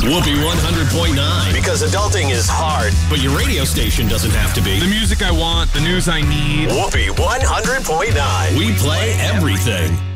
Whoopee 100.9. Because adulting is hard. But your radio station doesn't have to be. The music I want, the news I need. Whoopee 100.9. We play everything.